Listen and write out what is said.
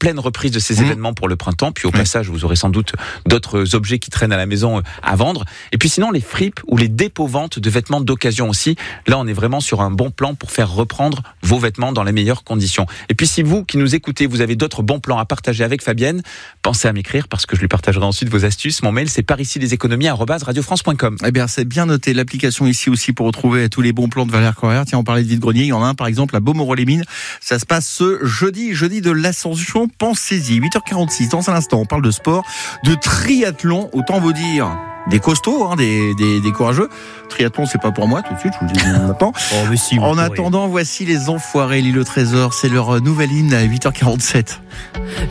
pleine reprise de ces événements pour le printemps. Puis au passage, vous aurez sans doute d'autres objets qui traînent à la maison à vendre. Et puis sinon, les fripes ou les dépôts-ventes de vêtements d'occasion aussi. Là, on est vraiment sur un bon plan pour faire reprendre vos vêtements dans les meilleures conditions. Et puis si vous qui nous écoutez, vous avez d'autres bons plans à partager avec Fabienne, pensez à m'écrire parce que je lui partagerai ensuite vos astuces. Mon mail, c'est parici-les-économies@radiofrance.com. Eh bien, c'est bien noté. L'application ici aussi pour retrouver tous les bons plans de Valère Corrière. Tiens, on parlait de vide-grenier. Il y en a un, par exemple, à Beaumont-les-Mines. Ça se passe ce jeudi de l'Ascension. Pensez-y. 8h46. Dans un instant, on parle de sport, de triathlon. Autant vous dire des costauds, des courageux. Triathlon, c'est pas pour moi, tout de suite, je vous le dis maintenant. En attendant, voici les Enfoirés, l'île au trésor. C'est leur nouvelle hymne à 8h47.